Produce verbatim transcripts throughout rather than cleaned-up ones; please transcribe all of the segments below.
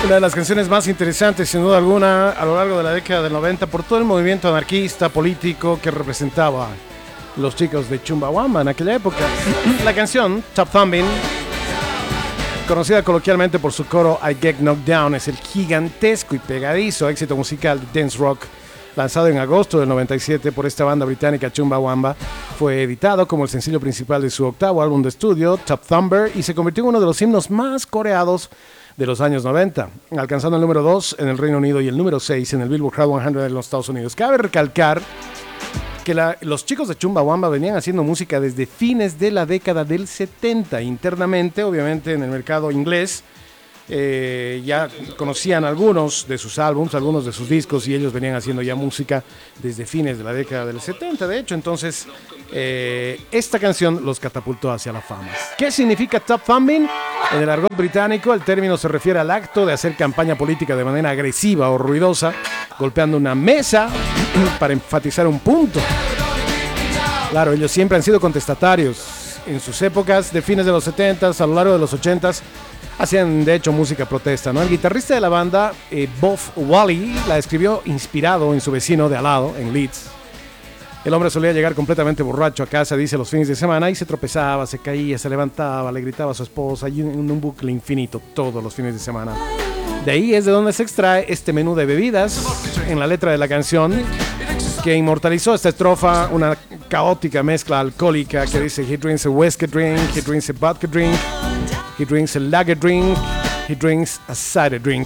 Una de las canciones más interesantes, sin duda alguna, a lo largo de la década del noventa, por todo el movimiento anarquista, político que representaba los chicos de Chumbawamba en aquella época. La canción, Top Thumbin', conocida coloquialmente por su coro I Get Knocked Down, es el gigantesco y pegadizo éxito musical de dance rock lanzado en agosto del noventa y siete por esta banda británica Chumbawamba. Fue editado como el sencillo principal de su octavo álbum de estudio, Top Thumber, y se convirtió en uno de los himnos más coreados de los años noventa, alcanzando el número dos en el Reino Unido y el número seis en el Billboard Hot cien en los Estados Unidos. Cabe recalcar que la, los chicos de Chumbawamba venían haciendo música desde fines de la década del setenta, internamente, obviamente en el mercado inglés. Eh, ya conocían algunos de sus álbums, algunos de sus discos, y ellos venían haciendo ya música desde fines de la década del setenta, de hecho. Entonces eh, esta canción los catapultó hacia la fama. ¿Qué significa Top Thumbing? En el argot británico el término se refiere al acto de hacer campaña política de manera agresiva o ruidosa, golpeando una mesa para enfatizar un punto. Claro, ellos siempre han sido contestatarios. En sus épocas de fines de los setenta, a lo largo de los ochenta, hacían de hecho música protesta, ¿no? El guitarrista de la banda, eh, Bob Wally, la escribió inspirado en su vecino de al lado, en Leeds. El hombre solía llegar completamente borracho a casa, dice, los fines de semana, y se tropezaba, se caía, se levantaba, le gritaba a su esposa, y en un bucle infinito todos los fines de semana. De ahí es de donde se extrae este menú de bebidas en la letra de la canción, que inmortalizó esta estrofa, una caótica mezcla alcohólica que dice: he drinks a whiskey drink, he drinks a vodka drink, he drinks a lager drink, he drinks a cider drink.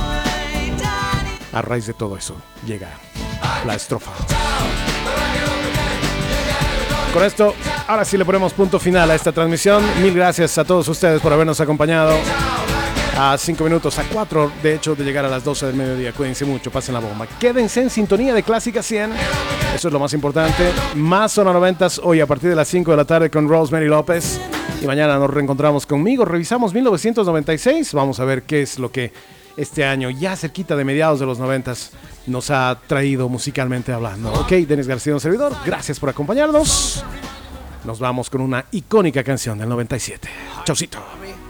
A raíz de todo eso llega la estrofa. Con esto, ahora sí le ponemos punto final a esta transmisión. Mil gracias a todos ustedes por habernos acompañado. A cinco minutos, a cuatro, de hecho, de llegar a las doce del mediodía. Cuídense mucho, pasen la bomba. Quédense en sintonía de Clásica cien. Eso es lo más importante. Más Zona noventas hoy a partir de las cinco de la tarde con Rosemary López. Y mañana nos reencontramos conmigo. Revisamos mil novecientos noventa y seis. Vamos a ver qué es lo que este año, ya cerquita de mediados de los noventas, nos ha traído musicalmente hablando. Ok, Denis García, un servidor. Gracias por acompañarnos. Nos vamos con una icónica canción del noventa y siete. Chaucito.